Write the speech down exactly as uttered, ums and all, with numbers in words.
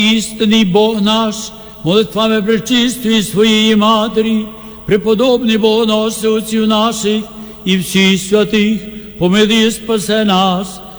істинний Бог наш, молитвами пречистої своєї Матері, преподобний Богоносе отців наших і всіх святих, помилуй і спасе нас,